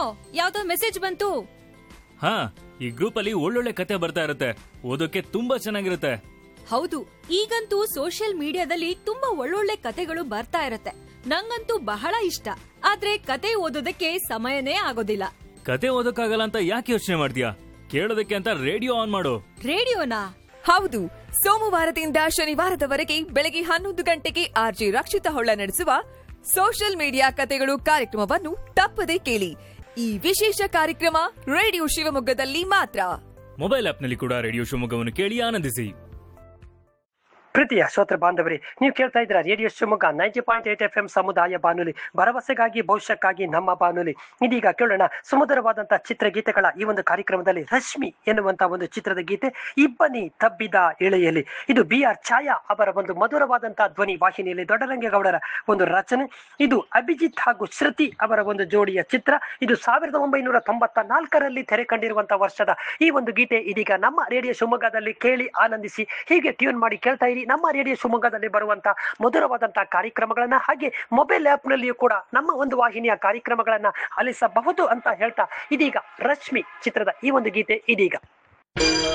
ಯಾವ್ದೋ ಮೆಸೇಜ್ ಬಂತು. ಹಾ, ಈ ಗ್ರೂಪ್ ಅಲ್ಲಿ ಒಳ್ಳೊಳ್ಳೆ ಕತೆ ಬರ್ತಾ ಇರುತ್ತೆ, ಓದೋಕೆ ತುಂಬಾ ಚೆನ್ನಾಗಿರುತ್ತೆ. ಹೌದು, ಈಗಂತೂ ಸೋಷಿಯಲ್ ಮೀಡಿಯಾದಲ್ಲಿ ತುಂಬಾ ಒಳ್ಳೊಳ್ಳೆ ಕತೆಗಳು ಬರ್ತಾ ಇರತ್ತೆ. ನಂಗಂತೂ ಬಹಳ ಇಷ್ಟ. ಆದ್ರೆ ಕತೆ ಓದೋದಕ್ಕೆ ಸಮಯನೇ ಆಗೋದಿಲ್ಲ. ಕತೆ ಓದೋಕ್ಕಾಗಲ್ಲ ಅಂತ ಯಾಕೆ ಯೋಚನೆ ಮಾಡ್ತೀಯಾ? ಕೇಳೋದಕ್ಕೆ ಅಂತ ರೇಡಿಯೋ ಆನ್ ಮಾಡು. ರೇಡಿಯೋನಾ? ಹೌದು, ಸೋಮವಾರದಿಂದ ಶನಿವಾರದವರೆಗೆ ಬೆಳಗ್ಗೆ 11 ಗಂಟೆಗೆ ಆರ್ಜಿ ರಕ್ಷಿತ ಹೊಳ್ಳ ನಡೆಸುವ ಸೋಷಿಯಲ್ ಮೀಡಿಯಾ ಕತೆಗಳು ಕಾರ್ಯಕ್ರಮವನ್ನು ತಪ್ಪದೇ ಕೇಳಿ. ಈ ವಿಶೇಷ ಕಾರ್ಯಕ್ರಮ ರೇಡಿಯೋ ಶಿವಮೊಗ್ಗದಲ್ಲಿ ಮಾತ್ರ. ಮೊಬೈಲ್ ಆಪ್ನಲ್ಲಿ ಕೂಡ ರೇಡಿಯೋ ಶಿವಮೊಗ್ಗವನ್ನು ಕೇಳಿ ಆನಂದಿಸಿ. ಪ್ರೀತಿಯ ಶ್ರೋತೃ ಬಾಂಧವರೇ, ನೀವು ಕೇಳ್ತಾ ಇದ್ದೀರಾ ರೇಡಿಯೋ ಶಿವಮೊಗ್ಗ 90.8 FM ಸಮುದಾಯ ಬಾನುಲಿ, ಭರವಸೆಗಾಗಿ ಭವಿಷ್ಯಕ್ಕಾಗಿ ನಮ್ಮ ಬಾನುಲಿ. ಇದೀಗ ಕೇಳೋಣ ಸುಮಧುರವಾದಂತಹ ಚಿತ್ರಗೀತೆಗಳ ಈ ಒಂದು ಕಾರ್ಯಕ್ರಮದಲ್ಲಿ ರಶ್ಮಿ ಎನ್ನುವಂತಹ ಒಂದು ಚಿತ್ರದ ಗೀತೆ, ಇಬ್ಬನಿ ತಬ್ಬಿದ ಎಳೆಯಲ್ಲಿ. ಇದು BR ಛಾಯಾ ಅವರ ಒಂದು ಮಧುರವಾದಂತಹ ಧ್ವನಿ ವಾಹಿನಿಯಲ್ಲಿ ದೊಡ್ಡರಂಗೇಗೌಡರ ಒಂದು ರಚನೆ. ಇದು ಅಭಿಜಿತ್ ಹಾಗೂ ಶ್ರುತಿ ಅವರ ಒಂದು ಜೋಡಿಯ ಚಿತ್ರ. ಇದು 1994ರಲ್ಲಿ ತೆರೆ ಕಂಡಿರುವಂತಹ ವರ್ಷದ ಈ ಒಂದು ಗೀತೆ ಇದೀಗ ನಮ್ಮ ರೇಡಿಯೋ ಶಿವಮೊಗ್ಗದಲ್ಲಿ ಕೇಳಿ ಆನಂದಿಸಿ. ಹೀಗೆ ಟ್ಯೂನ್ ಮಾಡಿ ಕೇಳ್ತಾ ಇರಿ ನಮ್ಮ ರೇಡಿಯೋ ಶಿವಮೊಗ್ಗದಲ್ಲಿ ಬರುವಂತಹ ಮಧುರವಾದಂತಹ ಕಾರ್ಯಕ್ರಮಗಳನ್ನ. ಹಾಗೆ ಮೊಬೈಲ್ ಆಪ್ ನಲ್ಲಿಯೂ ಕೂಡ ನಮ್ಮ ಒಂದು ವಾಹಿನಿಯ ಕಾರ್ಯಕ್ರಮಗಳನ್ನ ಆಲಿಸಬಹುದು ಅಂತ ಹೇಳ್ತಾ ಇದೀಗ ರಶ್ಮಿ ಚಿತ್ರದ ಈ ಒಂದು ಗೀತೆ ಇದೀಗ.